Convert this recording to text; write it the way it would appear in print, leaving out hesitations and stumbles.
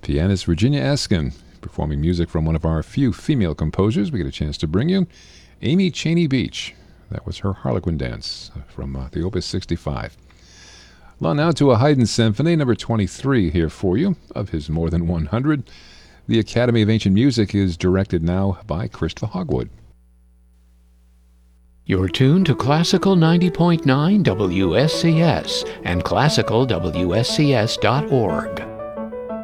Pianist Virginia Askin, performing music from one of our few female composers we get a chance to bring you, Amy Cheney Beach. That was her Harlequin Dance from the Opus 65. Along now to a Haydn Symphony, number 23 here for you, of his more than 100. The Academy of Ancient Music is directed now by Christopher Hogwood. You're tuned to Classical 90.9 WSCS and classicalwscs.org.